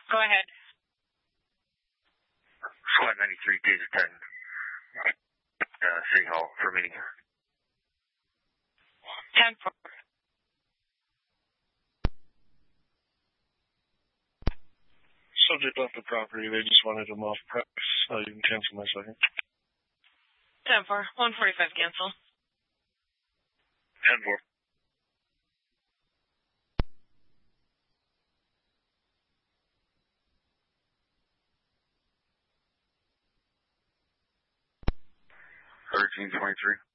Go ahead. Flight 93, days of 10. City Hall for a meeting. 10-4. Subject left the property. They just wanted him off premise. You can cancel my second. 10-4. 145 cancel. 10-4. Hurricane 23.